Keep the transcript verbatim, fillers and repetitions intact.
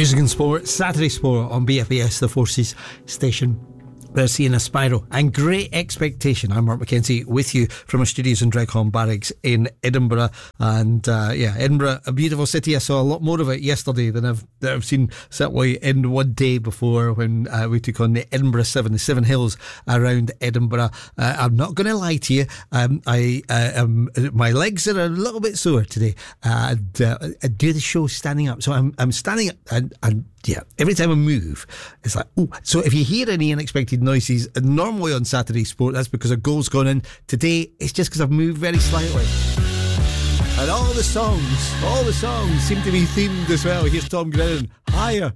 Music and Sport, Saturday Sport on B F B S, the Forces station. They're seeing Aspiro and Great Expectation. I'm Mark McKenzie with you from our studios in Dreghorn Barracks in Edinburgh. And uh, yeah, Edinburgh, a beautiful city. I saw a lot more of it yesterday than I've, that I've seen certainly in one day before when uh, we took on the Edinburgh Seven, the Seven Hills around Edinburgh. Uh, I'm not going to lie to you. Um, I uh, um, my legs are a little bit sore today. Uh, and, uh, I do the show standing up, so I'm I'm standing up and. and yeah, every time I move, it's like, oh. So if you hear any unexpected noises, normally on Saturday Sport, that's because a goal's gone in. Today, it's just because I've moved very slightly. And all the songs, all the songs seem to be themed as well. Here's Tom Grennan, Higher.